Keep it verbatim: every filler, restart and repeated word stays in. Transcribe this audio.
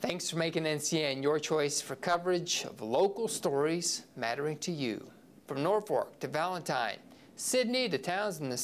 Thanks for making N C N your choice for coverage of local stories mattering to you. From Norfolk to Valentine, Sydney to towns in the